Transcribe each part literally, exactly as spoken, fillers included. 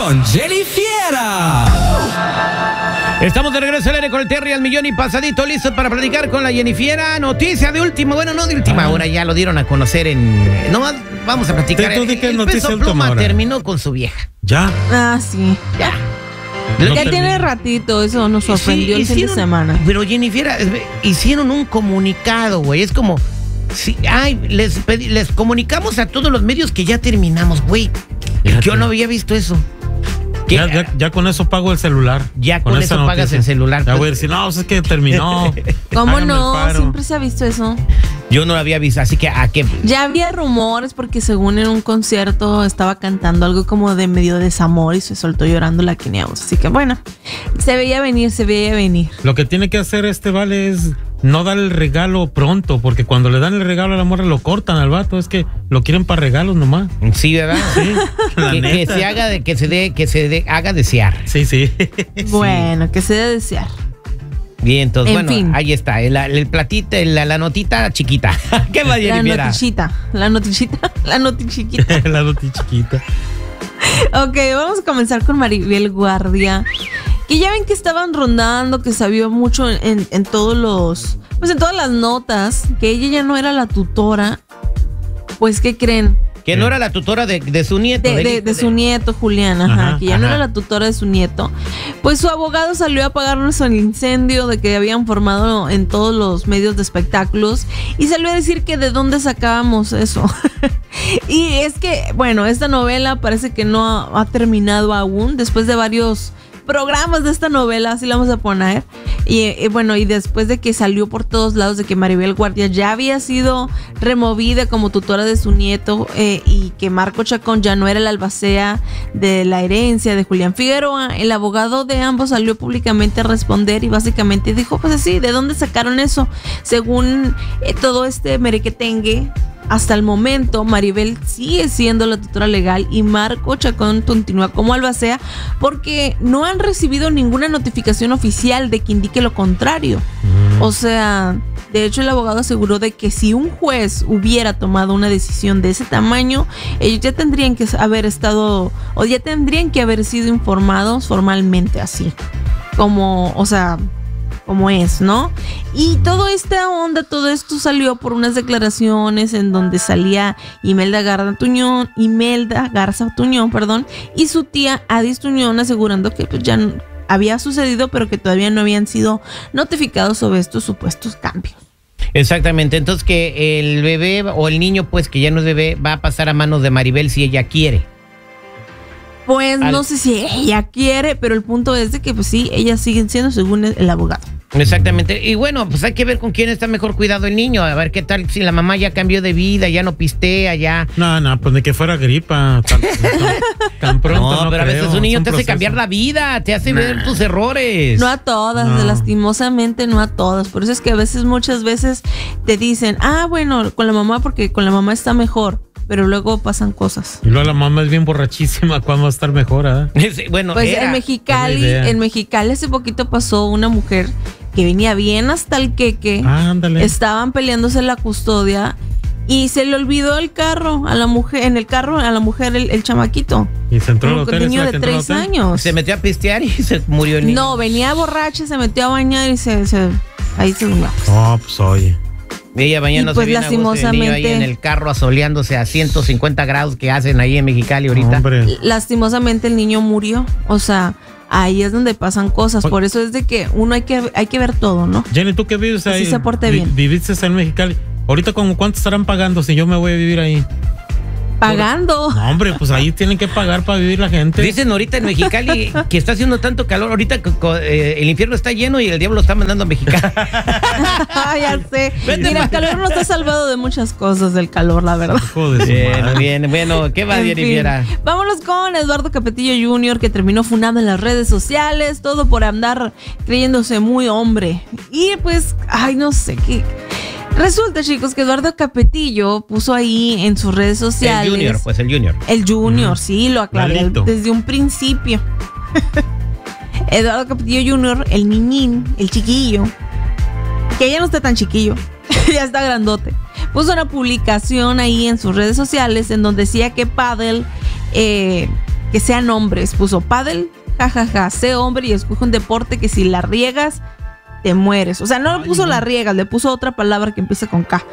con Jennifiera. Estamos de regreso al aire con el Terry al millón y pasadito, listos para platicar con la Jennifiera. Noticia de última, bueno, no de última ah. hora, ya lo dieron a conocer en... No, vamos a platicar. ¿Tú di que el noticia Peso Pluma hora? terminó con su vieja. ¿Ya? Ah, sí. Ya. No ya tiene ratito, eso nos sorprendió sí, el fin hicieron, de semana. Pero Jennifiera, hicieron un comunicado, güey, es como... Sí, ay, les, pedí, les comunicamos a todos los medios que ya terminamos, güey. Yo no había visto eso. Ya, ya, ya con eso pago el celular. Ya con, con eso pagas noticia. El celular. Ya voy a decir, no, es que terminó. ¿Cómo no? Siempre se ha visto eso. Yo no lo había visto, así que ¿a qué? Ya había rumores porque según en un concierto estaba cantando algo como de medio desamor y se soltó llorando la Quineamos. Así que bueno, se veía venir, se veía venir. Lo que tiene que hacer este Vale es no dar el regalo pronto, porque cuando le dan el regalo a la morra lo cortan al vato, es que lo quieren para regalos nomás. Sí, ¿verdad? Sí. que, que se haga de, que se dé, que se dé, haga desear. Sí, sí. Bueno, sí. Que se dé desear. Bien, entonces, en bueno, fin. Ahí está, el, el platito, la, la notita chiquita. ¿Qué va a decir? La notichita, la notichita, la notichiquita. La notichiquita. Ok, vamos a comenzar con Maribel Guardia. Que ya ven que estaban rondando, que sabía mucho en, en todos los, pues en todas las notas, que ella ya no era la tutora. Pues, ¿qué creen? Que no era la tutora de, de su nieto. De, de, de su nieto, Julián, ajá, ajá, que ya ajá. no era la tutora de su nieto. Pues su abogado salió a apagarnos el incendio de que habían formado en todos los medios de espectáculos y salió a decir que de dónde sacábamos eso. Y es que, bueno, esta novela parece que no ha, ha terminado aún, después de varios programas de esta novela, así la vamos a poner. Y, y bueno, y después de que salió por todos lados de que Maribel Guardia ya había sido removida como tutora de su nieto eh, y que Marco Chacón ya no era el albacea de la herencia de Julián Figueroa, el abogado de ambos salió públicamente a responder y básicamente dijo, pues así, ¿de dónde sacaron eso? Según eh, todo este merequetengue, hasta el momento, Maribel sigue siendo la tutora legal y Marco Chacón continúa como albacea porque no han recibido ninguna notificación oficial de que indique lo contrario. Mm. O sea, de hecho el abogado aseguró de que si un juez hubiera tomado una decisión de ese tamaño, ellos ya tendrían que haber estado, o ya tendrían que haber sido informados formalmente así. Como, o sea... como es, ¿no? Y toda esta onda, todo esto salió por unas declaraciones en donde salía Imelda Garza Tuñón, Imelda Garza Tuñón, perdón, y su tía Adis Tuñón asegurando que pues ya había sucedido, pero que todavía no habían sido notificados sobre estos supuestos cambios. Exactamente, entonces que el bebé o el niño, pues que ya no es bebé, va a pasar a manos de Maribel si ella quiere. Pues Al... no sé si ella quiere, pero el punto es de que pues sí, ellas siguen siendo según el abogado. Exactamente, y bueno, pues hay que ver con quién está mejor cuidado el niño, a ver qué tal si la mamá ya cambió de vida, ya no pistea, ya... No, no, pues de que fuera gripa, tan, tan, tan pronto no, no pero creo. A veces un niño un te proceso. Hace cambiar la vida, te hace nah. ver tus errores. No a todas, no. lastimosamente no a todas, por eso es que a veces, muchas veces te dicen, ah, bueno, con la mamá porque con la mamá está mejor. Pero luego pasan cosas. Y luego la mamá es bien borrachísima, ¿cuándo va a estar mejor? ¿eh? Sí, bueno, pues era, en Mexicali, en Mexicali hace poquito pasó una mujer que venía bien hasta el queque. Ah, ándale. Estaban peleándose la custodia y se le olvidó el carro a la mujer, en el carro a la mujer el, el chamaquito. Y se entró al hotel. Un niño de tres años. Se metió a pistear y se murió el niño. No, venía borracha, se metió a bañar y se, se ahí se durmió. Oh, pues oye. Ella bañándose pues, bien lastimosamente, ahí en el carro asoleándose a ciento cincuenta grados que hacen ahí en Mexicali ahorita. Hombre. Lastimosamente el niño murió, o sea, ahí es donde pasan cosas, por eso es de que uno hay que hay que ver todo, ¿no? Jenny, ¿tú qué vives ahí? Así se porte bien. ¿Viviste en Mexicali? Ahorita, ¿como cuánto estarán pagando si yo me voy a vivir ahí? Pagando. No, hombre, pues ahí tienen que pagar para vivir la gente. Dicen ahorita en Mexicali que está haciendo tanto calor. Ahorita eh, el infierno está lleno y el diablo está mandando a Mexicali. Ya sé. Vete. Mira, el calor nos ha salvado de muchas cosas, del calor, la verdad. Bien, bien, bueno, ¿qué va, Jennifiera? Vámonos con Eduardo Capetillo junior, que terminó funado en las redes sociales, todo por andar creyéndose muy hombre. Y pues, ay, no sé qué. Resulta, chicos, que Eduardo Capetillo puso ahí en sus redes sociales. El Junior, pues el Junior. El Junior, mm. sí, lo aclaré Malito. Desde un principio. Eduardo Capetillo junior, el niñín, el chiquillo, que ya no está tan chiquillo, ya está grandote. Puso una publicación ahí en sus redes sociales en donde decía que Paddle, eh, que sean hombres. Puso pádel, jajaja, ja, ja, sé hombre y escoge un deporte que si la riegas, te mueres. O sea, no le puso la riegas, le puso otra palabra que empieza con K.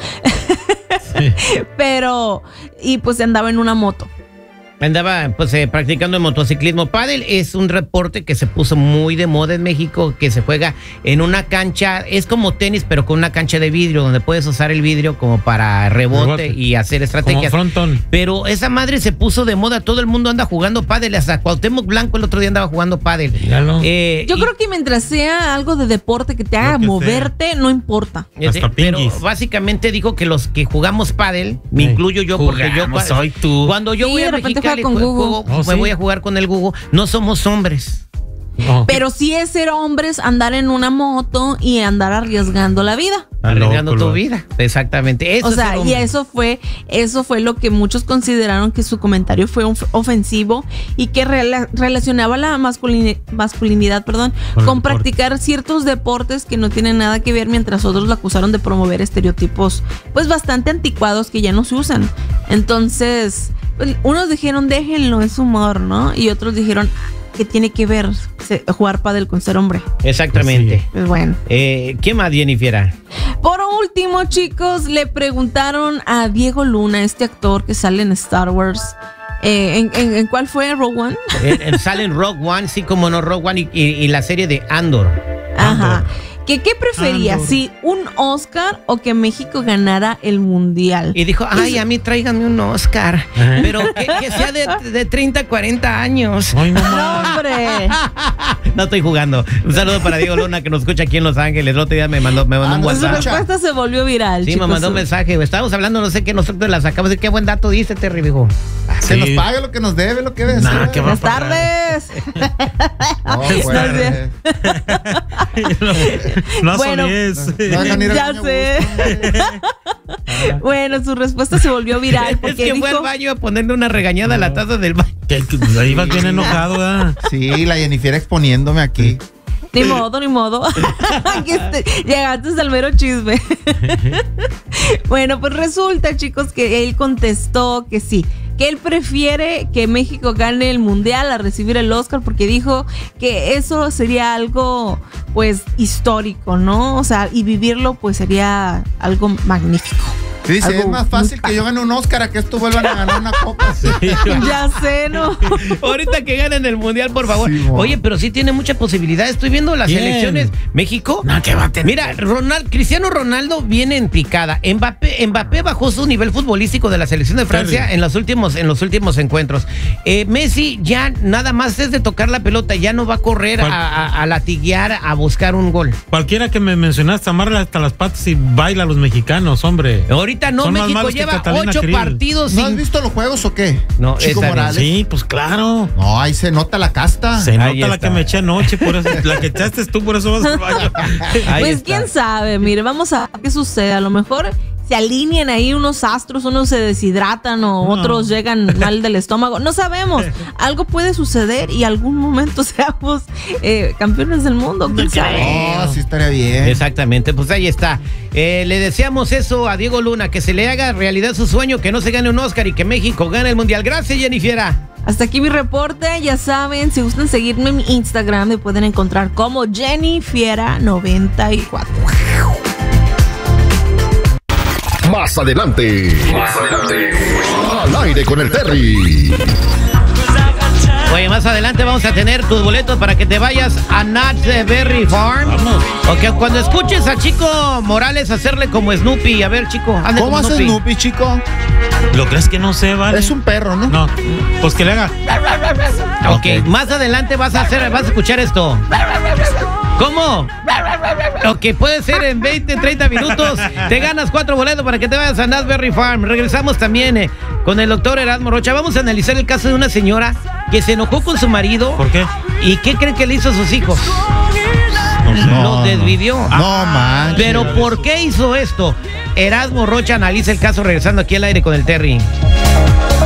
Sí. Pero, y pues andaba en una moto. Andaba pues eh, practicando el motociclismo. Pádel es un deporte que se puso muy de moda en México, que se juega en una cancha, es como tenis pero con una cancha de vidrio, donde puedes usar el vidrio como para rebote, rebote. y hacer estrategias. Como frontón. Pero esa madre se puso de moda, todo el mundo anda jugando pádel, hasta Cuauhtémoc Blanco el otro día andaba jugando pádel. Eh, Yo y, creo que mientras sea algo de deporte que te haga que moverte, sea. no importa. Hasta pero básicamente dijo que los que jugamos pádel, me sí. incluyo yo, Jugamos, porque yo soy tú. Cuando yo sí, voy a Mexicali con juego, Google. Oh, me ¿sí? voy a jugar con el Google, no somos hombres. Oh. Pero sí es ser hombres, andar en una moto y andar arriesgando la vida. Arriesgando tu vida, exactamente. Eso o sea, y eso fue, eso fue lo que muchos consideraron que su comentario fue ofensivo y que rela relacionaba la masculini masculinidad, perdón, bueno, con practicar ciertos deportes que no tienen nada que ver, mientras otros lo acusaron de promover estereotipos, pues bastante anticuados que ya no se usan. Entonces, pues, unos dijeron déjenlo, es humor, ¿no? Y otros dijeron que tiene que ver jugar pádel con ser hombre. Exactamente. Sí. Pues bueno. Eh, ¿Qué más, Jennifer? Por último, chicos, le preguntaron a Diego Luna, este actor que sale en Star Wars. Eh, ¿en, en, ¿En cuál fue? ¿Rogue One? En, en, sale en Rogue One, sí, como no, Rogue One y, y, y la serie de Andor. Ajá. Andor. ¿Que ¿Qué prefería? Andor. ¿Si un Oscar o que México ganara el Mundial? Y dijo, ay, a mí tráiganme un Oscar, ajá, pero que, que sea de, de treinta, cuarenta años. Ay, no, no, hombre. No estoy jugando. Un saludo para Diego Luna, que nos escucha aquí en Los Ángeles. El otro día me mandó, me mandó ah, un WhatsApp. Su respuesta se volvió viral, Sí, chicos. me mandó un mensaje. Estábamos hablando, no sé qué, nosotros la sacamos. Qué buen dato dice, Terry, dijo. Que sí. nos pague lo que nos debe, lo que debe nah, ser. Buenas tardes. Oh, bueno. No, bueno, es. No, no, no, ya sé. Bueno, su respuesta se volvió viral porque es que dijo, fue al baño a ponerle una regañada no. a la taza del baño. Que, que, ahí vas bien enojado, ¿verdad? Sí, la Jennifer exponiéndome aquí. Ni modo, ni modo. Aquí este, llegaste al mero chisme. Bueno, pues resulta, chicos, que él contestó que sí, que él prefiere que México gane el Mundial a recibir el Oscar, porque dijo que eso sería algo, pues, histórico, ¿no? O sea, y vivirlo, pues, sería algo magnífico. Sí, dice, es más fácil que yo gane un Oscar a que estos vuelvan a ganar una copa. Sí, ya sé, ¿no? Ahorita que ganen el Mundial, por favor. Sí, Oye, pero sí tiene mucha posibilidad. Estoy viendo las ¿Quién? elecciones. México. No, que va a tener. Mira, Ronald, Cristiano Ronaldo viene en picada. Mbappé, Mbappé bajó su nivel futbolístico de la selección de Francia en los últimos, en los últimos encuentros. Eh, Messi ya nada más es de tocar la pelota, ya no va a correr a, a, a latiguear, a buscar un gol. Cualquiera que me mencionaste, amarra hasta las patas y baila a los mexicanos, hombre. Ahorita no, Son México lleva ocho Krill. partidos. ¿No sin... has visto los juegos o qué? No, Chico Morales. Sí, pues claro. No, ahí se nota la casta. Se Ahí nota la está. que me eché anoche, por eso, la que echaste tú, por eso vas al baño. Ahí Pues está. quién sabe, mire, vamos a ver qué sucede. A lo mejor se alinean ahí unos astros, unos se deshidratan o No. otros llegan mal del estómago. No sabemos. Algo puede suceder y algún momento seamos eh, campeones del mundo. ¿Quién sabe? Oh, sí estaría bien. Exactamente, pues ahí está. Eh, le deseamos eso a Diego Luna, que se le haga realidad su sueño, que no se gane un Oscar y que México gane el Mundial. Gracias, Jennifer. Hasta aquí mi reporte. Ya saben, si gustan seguirme en mi Instagram, me pueden encontrar como Jennifiera noventa y cuatro. Más adelante. Más adelante. Al aire con el Terry. Oye, más adelante vamos a tener tus boletos para que te vayas a Knott's Berry Farm. Vamos. O que cuando escuches a Chico Morales hacerle como Snoopy. A ver, Chico, hazle ¿Cómo como hace Snoopy. Snoopy, chico? ¿Lo crees que no sé, vale? Es un perro, ¿no? No, pues que le haga. Ok, más adelante vas a hacer, vas a escuchar esto. ¿Cómo? Ok, puede ser en veinte, treinta minutos. Te ganas cuatro boletos para que te vayas a Knott's Berry Farm. Regresamos también eh, con el doctor Erasmo Rocha. Vamos a analizar el caso de una señora que se enojó con su marido. ¿Por qué? ¿Y qué creen que le hizo a sus hijos? No, Los desvivió. No, man. Pero ¿por qué hizo esto? Erasmo Rocha analiza el caso regresando aquí al aire con el Terry.